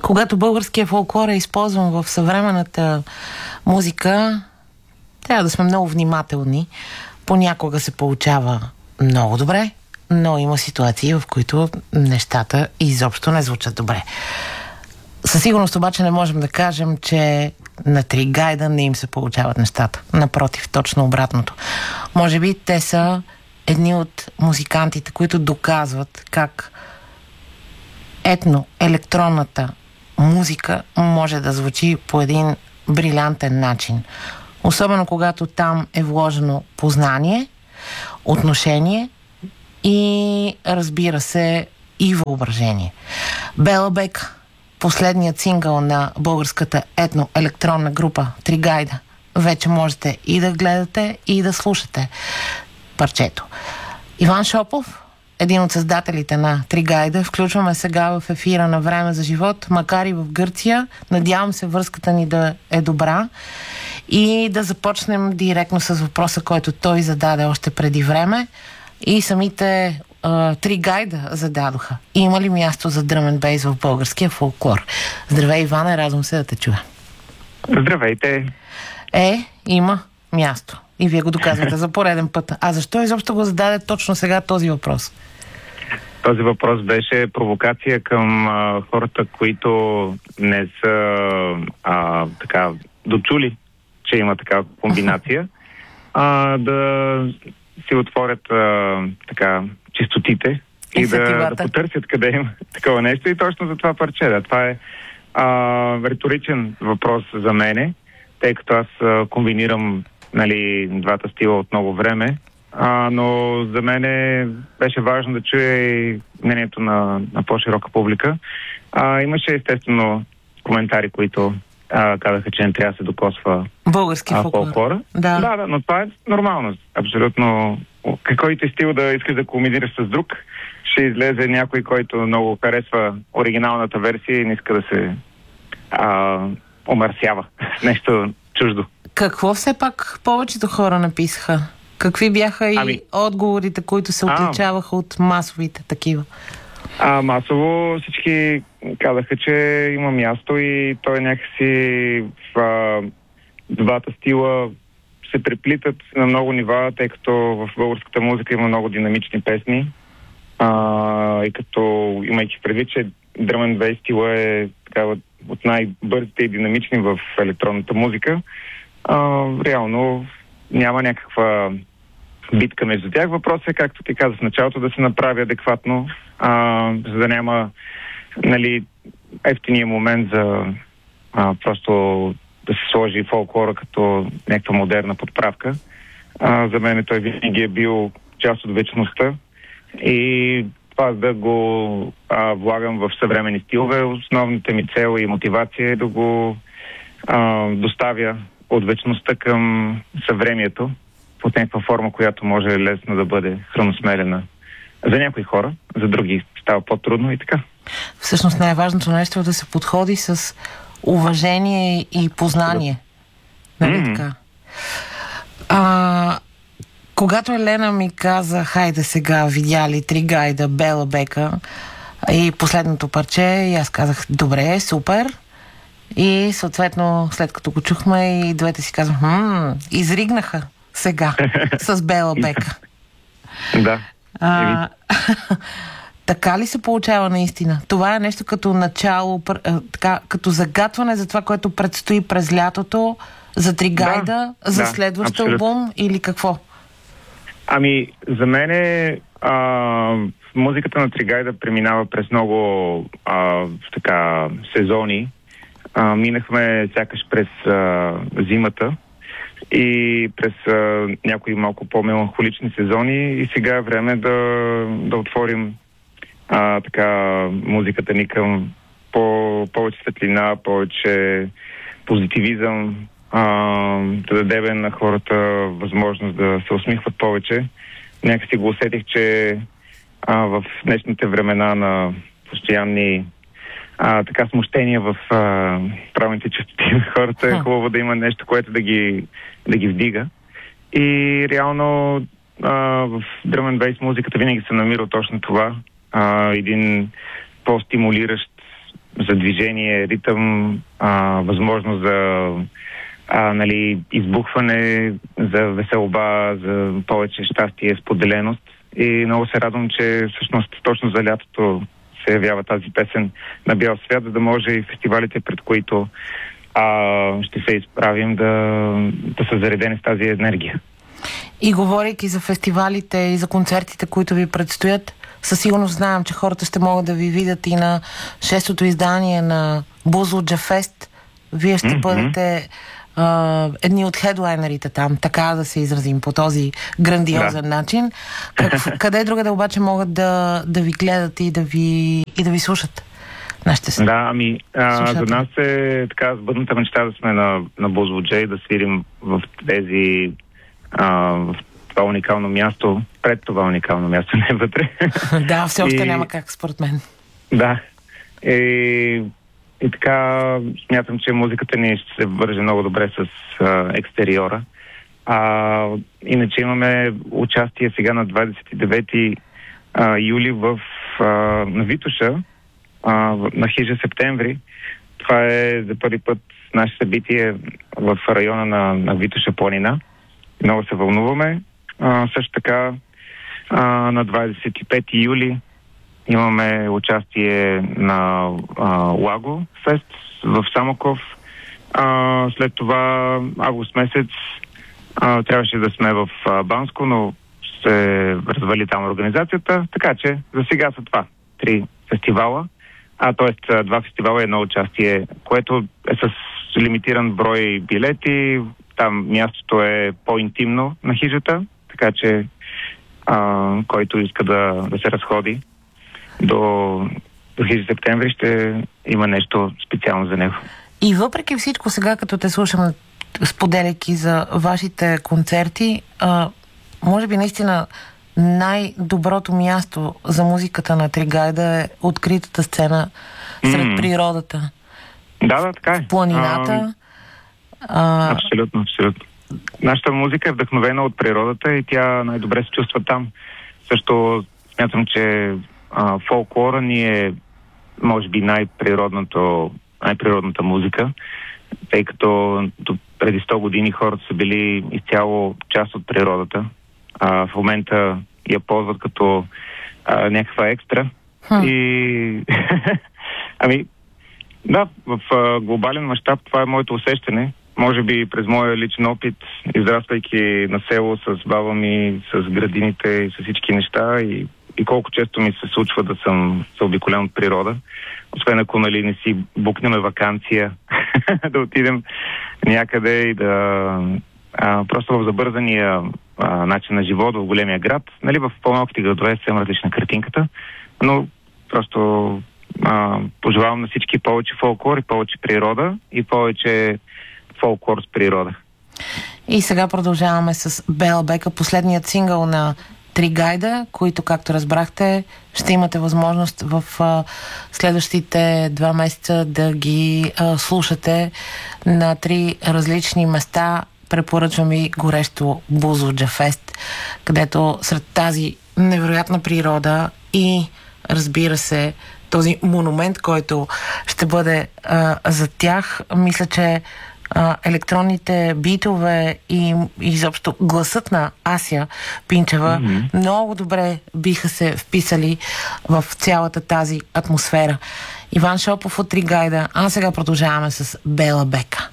Когато българския фолклор е използван в съвременната музика, трябва да сме много внимателни. Понякога се получава много добре, но има ситуации, в които нещата изобщо не звучат добре. Със сигурност обаче не можем да кажем, че на Тригайда не им се получават нещата. Напротив, точно обратното. Може би те са едни от музикантите, които доказват как етно-електронната музика може да звучи по един брилянтен начин. Особено когато там е вложено познание, отношение и, разбира се, и въображение. Бела Бека, последният сингъл на българската етно-електронна група Тригайда. Вече можете и да гледате, и да слушате парчето. Иван Шопов, един от създателите на Тригайда, включваме сега в ефира на Време за живот, макар и в Гърция. Надявам се връзката ни да е добра и да започнем директно с въпроса, който той зададе още преди време и самите Тригайда зададоха. Има ли място за дръм енд бейс в българския фолклор? Здравей, Иване, радвам се да те чуя. Здравейте. Има място. И вие го доказвате за пореден път. А защо изобщо го зададе точно сега този въпрос? Този въпрос беше провокация към хората, които не са така дочули, че има такава комбинация, да си отворят така чистотите и да потърсят къде има такова нещо. И точно за това парче. Да. Това е риторичен въпрос за мене, тъй като аз комбинирам двата стила от много време, но за мен беше важно да чуя и мнението на по-широка публика. Имаше естествено коментари, които казаха, че не трябва да се докосва български фолклор. Да, но това е нормално. Абсолютно. Който стил да искаш да комбинираш с друг, ще излезе някой, който много харесва оригиналната версия и не иска да се омърсява с нещо чуждо. Какво все пак повечето хора написаха? Какви бяха и отговорите, които се отличаваха от масовите такива? Масово всички казаха, че има място и той някакси в двата стила се преплитат на много нива, тъй като в българската музика има много динамични песни. И като имайки предвид, че дръм енд бейс стила е такава от най-бързите и динамични в електронната музика, реално няма някаква битка между тях. Въпросът е, както ти казах в началото, да се направи адекватно, за да няма ефтиния момент за просто да се сложи фолклора като някаква модерна подправка. За мен той винаги е бил част от вечността и това да го влагам в съвременни стилове. Основната ми цел и мотивация е да го доставя от вечността към съвремието под някаква форма, която може лесно да бъде храносмерена за някои хора, за други става по-трудно и така. Всъщност най-важното нещо е да се подходи с уважение и познание. Нали така? Когато Елена ми каза, хайде сега, видя ли Тригайда, Бела Бека и последното парче, и аз казах, добре, супер. И съответно, след като го чухме, и двете си казвам, изригнаха сега с Бела Бека. Да. Така ли се получава наистина? Това е нещо като начало, като загатване за това, което предстои през лятото, за Тригайда, за следващ албум или какво? За мен музиката на Тригайда преминава през много сезони. Минахме сякаш през зимата и през някои малко по-меланхолични сезони и сега е време да отворим музиката ни към повече светлина, повече позитивизъм, да дадем на хората възможност да се усмихват повече. Някакси го усетих, че в днешните времена на постоянни смущения в правилните честоти на хората е хубаво да има нещо, което да ги вдига. И реално в дръм енд бейс музиката винаги се намира точно това. Един по-стимулиращ за движение, ритъм, възможност за избухване, за веселба, за повече щастие, споделеност. И много се радвам, че всъщност точно за лятото се явява тази песен на бял свят, за да може и фестивалите, пред които ще се изправим, да са заредени с тази енергия. И говорейки за фестивалите и за концертите, които ви предстоят, със сигурност знаем, че хората ще могат да ви видят и на 6-то издание на Бузлуджа Фест. Вие ще бъдете едни от хедлайнерите там, така да се изразим по този грандиозен начин. Къде другаде обаче могат да ви гледат и да ви слушат? Да, за нас е така сбъдната мечта да сме на Бузлуджа и да свирим в тези в това уникално място, пред това уникално място, не вътре. Да, все още няма как, според мен. Да. И така смятам, че музиката ни ще се върже много добре с екстериора. Иначе имаме участие сега на 29 юли на Витоша, на Хижа Септември. Това е за първи път наше събитие в района на Витоша планина. Много се вълнуваме. Също така на 25 юли имаме участие на Лаго Фест в Самоков. След това август месец трябваше да сме в Банско, но се развали там организацията. Така че за сега са това 3 фестивала. Т.е. 2 фестивала и 1 участие, което е с лимитиран брой билети. Там мястото е по-интимно на хижата, така че който иска да се разходи до Хижа Септември, ще има нещо специално за него. И въпреки всичко, сега като те слушам, споделяйки за вашите концерти, може би наистина най-доброто място за музиката на Тригайда е откритата сцена сред природата. Да, така е. В планината. Абсолютно. Нашата музика е вдъхновена от природата и тя най-добре се чувства там. Също смятам, че фолклора ни е може би най-природната музика, тъй като преди 100 години хората са били изцяло част от природата. В момента я ползват като някаква екстра. И да, в глобален мащаб това е моето усещане. Може би през моя личен опит, израствайки на село с баба ми, с градините и с всички неща и колко често ми се случва да съм заобиколен от природа. Освен ако не си букнем ваканция, да отидем някъде и просто в забързания начин на живот в големия град. В по-малките градове е съвсем различна картинката, но просто пожелавам на всички повече фолклор и повече природа и повече фолклор с природа. И сега продължаваме с Бела Бека, последният сингъл на Тригайда, които, както разбрахте, ще имате възможност в следващите 2 месеца да ги слушате на 3 различни места. Препоръчвам и горещо Бузлуджа Фест, където сред тази невероятна природа и, разбира се, този монумент, който ще бъде за тях, мисля, че електронните битове и изобщо гласът на Ася Пинчева много добре биха се вписали в цялата тази атмосфера. Иван Шопов от Тригайда, а сега продължаваме с Бела Бека.